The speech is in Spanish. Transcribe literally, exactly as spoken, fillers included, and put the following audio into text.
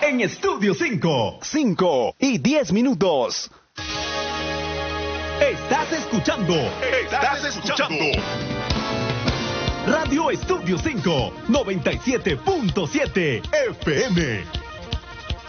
en Estudio cinco. cinco y diez minutos. Estás escuchando. Estás escuchando. Radio Estudio cinco, noventa y siete punto siete F M.